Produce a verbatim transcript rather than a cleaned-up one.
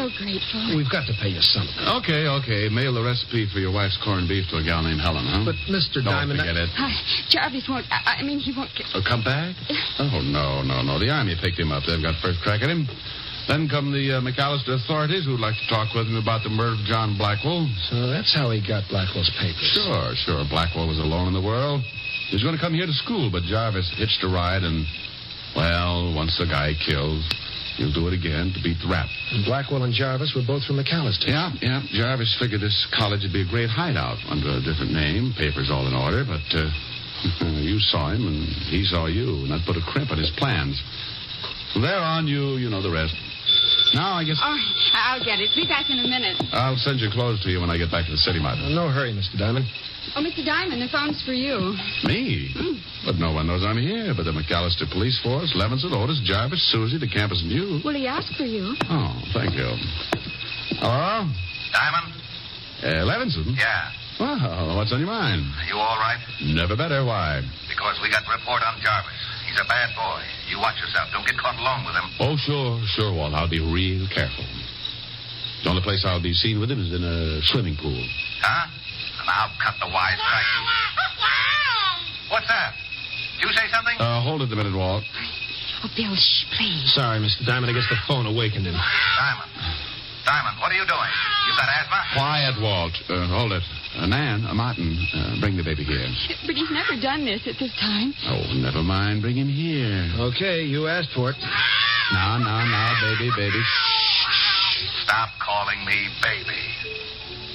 so grateful. We've got to pay you something. Okay, okay. Mail the recipe for your wife's corned beef to a gal named Helen, huh? But, Mister Don't Diamond... forget it. Uh, Jarvis won't... I, I mean, he won't... Oh, come back? Oh, no, no, no. The Army picked him up. They've got first crack at him. Then come the uh, McAllister authorities who'd like to talk with him about the murder of John Blackwell. So that's how he got Blackwell's papers. Sure, sure. Blackwell was alone in the world. He was going to come here to school, but Jarvis hitched a ride and, well, once a guy kills, he'll do it again to beat the rap. And Blackwell and Jarvis were both from McAllister. Yeah, yeah. Jarvis figured this college would be a great hideout under a different name, papers all in order, but uh, you saw him and he saw you, and that put a crimp in his plans. From there on, you, you know the rest. Now, I guess... All right, I'll get it. Be back in a minute. I'll send your clothes to you when I get back to the city, Martha. No hurry, Mister Diamond. Oh, Mister Diamond, the phone's for you. Me? Mm. But no one knows I'm here but the McAllister police force, Levinson, Otis, Jarvis, Susie, the campus, and you. Well, he asked for you. Oh, thank you. Hello? Diamond? Uh, Levinson? Yeah. Well, what's on your mind? Are you all right? Never better. Why? Because we got a report on Jarvis. He's a bad boy. You watch yourself. Don't get caught alone with him. Oh, sure, sure, Walt. I'll be real careful. The only place I'll be seen with him is in a swimming pool. Huh? And I'll cut the wisecrack. What's that? Did you say something? Uh, hold it a minute, Walt. Oh, Bill, shh, please. Sorry, Mister Diamond. I guess the phone awakened him. Diamond. Diamond, what are you doing? You got asthma? Quiet, Walt. Uh, hold it. Uh, Nan, uh, Martin, uh, bring the baby here. But he's never done this at this time. Oh, never mind. Bring him here. Okay, you asked for it. Now, now, now, baby, baby. Stop calling me baby.